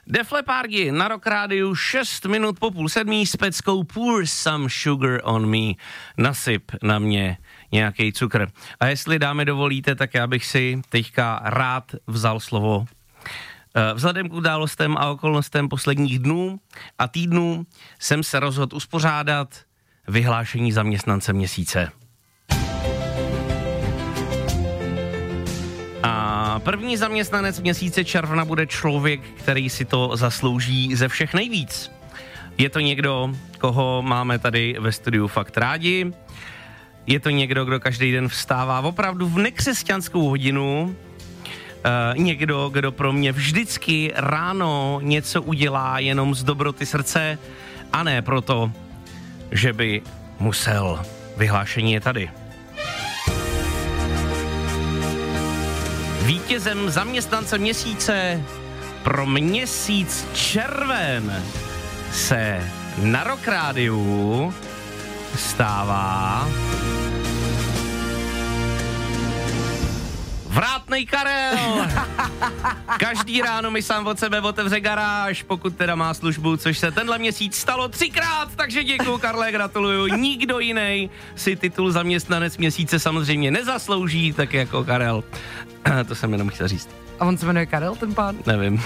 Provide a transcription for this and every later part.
Def Leppard na Rock Rádiu 6 minut po 6:30 s peckou Pour Some Sugar on Me. Nasyp na mě nějaký cukr. A jestli dáme dovolíte, tak já bych si teďka rád vzal slovo. Vzhledem k událostem a okolnostem posledních dnů a týdnů jsem se rozhodl uspořádat vyhlášení zaměstnance měsíce. A první zaměstnanec měsíce června bude člověk, který si to zaslouží ze všech nejvíc. Je to někdo, koho máme tady ve studiu fakt rádi. Je to někdo, kdo každý den vstává opravdu v nekřesťanskou hodinu. Někdo, kdo pro mě vždycky ráno něco udělá jenom z dobroty srdce a ne proto, že by musel. Vyhlášení je tady. Vítězem zaměstnance měsíce pro měsíc červen se na Rock Rádiu stává Vrátnej Karel! Každý ráno mi sám od sebe otevře garáž, pokud teda má službu, což se tenhle měsíc stalo 3krát, takže děkuju, Karle, gratuluju. Nikdo jiný si titul zaměstnanec měsíce samozřejmě nezaslouží, tak jako Karel. To jsem jenom chtěl říct. A on se jmenuje Karel, ten pán? Nevím.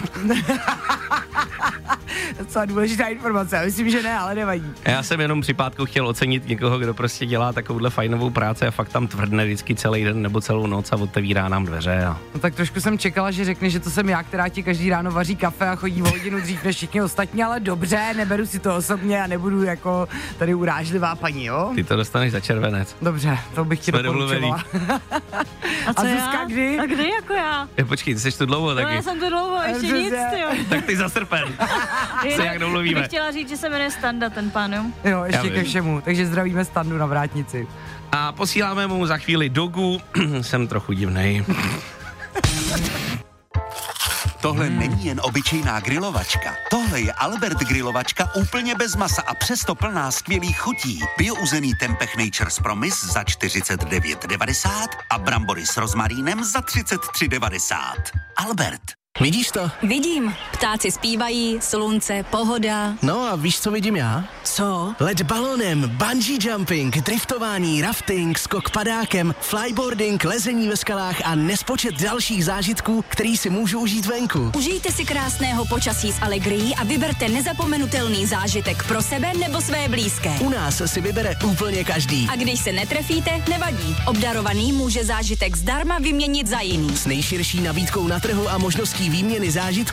Docela důležitá informace, myslím, že ne, ale nevadí. Já jsem jenom připátku chtěl ocenit někoho, kdo prostě dělá takovouhle fajnovou práci a fakt tam tvrdne vždycky celý den nebo celou noc a otevírá nám dveře. No tak trošku jsem čekala, že řekne, že to jsem já, která ti každý ráno vaří kafe a chodí o hodinu dřív než všichni ostatní, ale dobře, neberu si to osobně a nebudu jako tady urážlivá paní, jo? Ty to dostaneš za červenec. Dobře, to bych ti doporučovala. A Zuzka, kdy? A kdy jako já? Počkej, ty jsi tu dlouho taky. No, já jsem tu dlouho, ještě nic, tyjo. Tak ty za srpen. Se jak domluvíme. Bych chtěla říct, že se jmenuje Standa, ten pán, jo? Jo, ještě ke všemu, takže zdravíme Standu na vrátnici. A posíláme mu za chvíli dogu. Jsem trochu divnej. Tohle není jen obyčejná grilovačka. Tohle je Albert grilovačka úplně bez masa a přesto plná skvělých chutí. Biouzený tempeh Nature's Promise za 49,90 a brambory s rozmarínem za 33,90. Albert. Vidíš to? Vidím. Ptáci zpívají, slunce, pohoda. No a víš, co vidím já? Co? Let balonem, bungee jumping, driftování, rafting, skok padákem, flyboarding, lezení ve skalách a nespočet dalších zážitků, který si můžu užít venku. Užijte si krásného počasí s Allegrií a vyberte nezapomenutelný zážitek pro sebe nebo své blízké. U nás si vybere úplně každý. A když se netrefíte, nevadí. Obdarovaný může zážitek zdarma vyměnit za jiný. S nejširší nabídkou na trhu a možností výměny zážitků